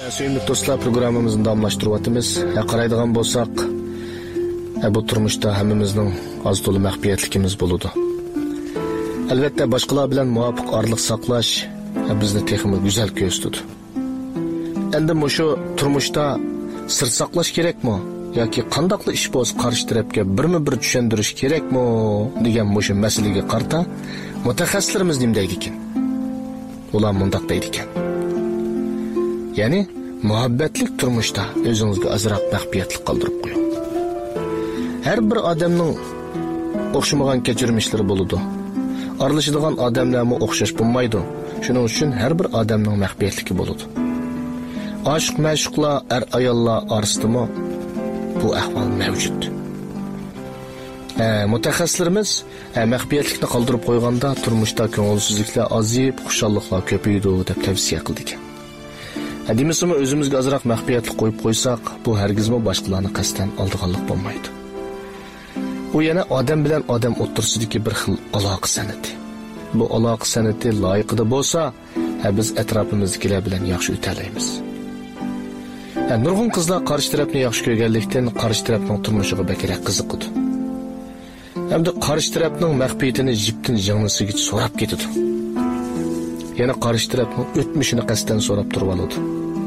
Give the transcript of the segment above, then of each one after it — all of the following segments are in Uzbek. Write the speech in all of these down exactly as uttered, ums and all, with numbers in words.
Suyumlu dostlar, programımızın damlaştırıvatımız. Qaraydigan bolsaq, bu turmuşda hammamizning az to'la maxfiyatlikimiz buludu. Albatta, boshqalar bilan muvofiq orliq saqlash bizni texmi go'zal ko'rsatdi. Endi mushu turmuşda sir saqlash kerakmi yoki qandaqli ish bo'lsa qarshi tarafga birma-bir tushuntirish kerakmi degan mushu masalaga qarta mutaxassislarimiz nima deydi ekan? Ular mundaq deydi ekan. Ya'ni muhabbatlik turmuşda o'zingizga azroq maxfiyatlik qoldirib qo'ying. Har bir odamning o'xshamagan kechirmishlari bo'ladi. Aralashadigan odamlarmi o'xshash bo'lmaydi. Shuning uchun har bir odamning maxfiyatligi bo'ladi. Aşk məşuqlar er ayollar orasidami bu ahvol mavjud. E, mutaxassislarimiz e, maxfiyatlikni qoldirib qo'yganda turmushda ko'ngilsizliklar aziyib, xushalliklar ko'paydi deb tavsiya qildi ekan. Demisimi o'zimizga azroq maxfiyatlik qo'yib qo'ysak, bu hargizmi boshqalarni qasddan oldiganlik bo'lmaydi. U yana odam bilan odam o'rtasidagi bir xil aloqa san'ati. Bu aloqa san'ati loyiqida bo'lsa, biz atrofimizdagilar bilan yaxshi o'talaymiz. Yani, nurg'un qizlar qarshi tarafni yaxshi ko'rganlikdan qarshi tarafning turmushiga bakrak qiziqadi. Hamda qarshi tarafning maxfiyatini jiptin jing'isiga so'rab ketadi. Yana qarshi tarafning o'tmishini qasddan so'rab turib oladi.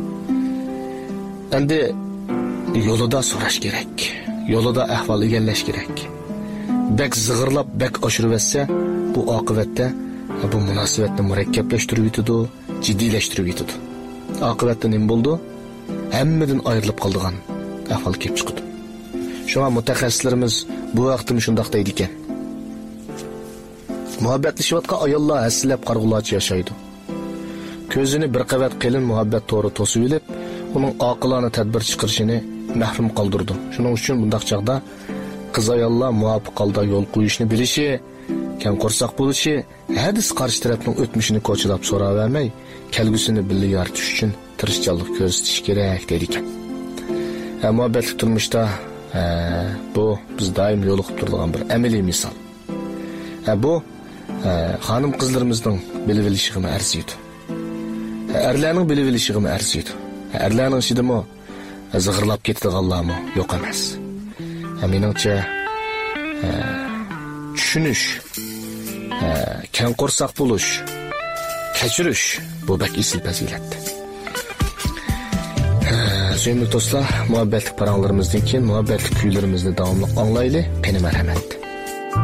Endi yo'lida so'rash kerak. Yo'lida ahvol egallash kerak. Bak zig'irlab, bak oshirib etsa, bu oqibatda bu munosabatni murakkablashtirib yetadi, jiddiylashtirib yetadi. Oqibatda nima bo'ldi? Hammadan ayrilib qoldigan ahvol kelib chiqdi. Shunga mutaxassislarimiz bu vaqtda shunday deydi ekan. Muhabbatlashayotgan ayollar haslab qarg'ularcha yashaydi. Ko'zini bir qavat qilin muhabbat to'ri to'sib olib, uning oqilona tadbir chiqarishini mahrum qoldirdi. Shuning uchun bundaq chaqda qiz ayollar muvofiq holda yo'l qo'yishni bilishi, kam qo'rsoq bo'lishi, hadis qarshi tarafning o'tmishini ko'chilab so'ravermay, kelgusini birga yaratish uchun tirishchilik ko'rsatish kerak dedi ekan. Muhabbatlik turmushda e, bu biz doim yo'liqib turadigan bir amaliy misol. E, bu e, xonim qizlarimizning bilib olishig'ini arziydi. E, erlarning bilib olishig'ini arziydi. E, erlarning ishidimi zig'irlab ketadiganlarmi yo'q emas. E, meningcha e, tushunish, e, kang qo'rsoq bo'lish, kechirish bu bak esil fazilat. Suyumlu dostlar, muhabbetlik paranlarımızdan keyin muhabbetlik kuylarimizni davamlı anlaylı. Qani marhamat.